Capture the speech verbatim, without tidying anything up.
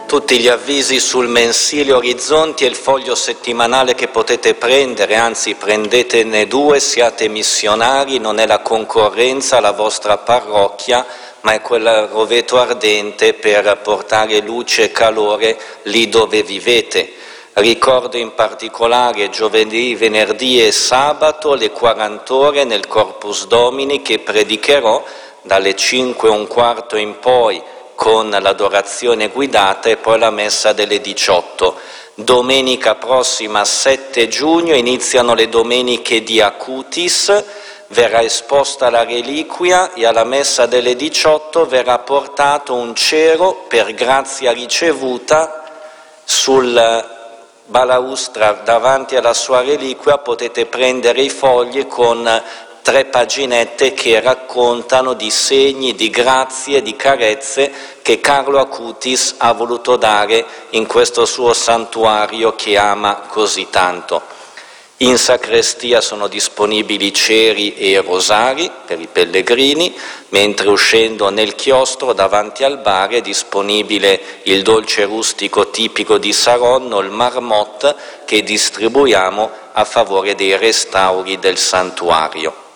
Tutti gli avvisi sul mensile Orizzonti e il foglio settimanale che potete prendere, anzi prendetene due, siate missionari, non è la concorrenza alla vostra parrocchia, ma è quel roveto ardente per portare luce e calore lì dove vivete. Ricordo in particolare giovedì, venerdì e sabato le quaranta ore nel Corpus Domini che predicherò dalle cinque e un quarto in poi con l'adorazione guidata e poi la messa delle diciotto. Domenica prossima, sette giugno, iniziano le domeniche di Acutis, verrà esposta la reliquia e alla messa delle diciotto verrà portato un cero per grazia ricevuta sul balaustra davanti alla sua reliquia. Potete prendere i fogli con tre paginette che raccontano di segni, di grazie, di carezze che Carlo Acutis ha voluto dare in questo suo santuario che ama così tanto. In sacrestia sono disponibili ceri e rosari per i pellegrini, mentre uscendo nel chiostro davanti al bar è disponibile il dolce rustico tipico di Saronno, il marmot, che distribuiamo a favore dei restauri del santuario.